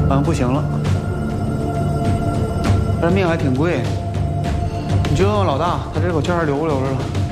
好像不行了。这命还挺贵，你就问问老大，他这口气还留不留着了？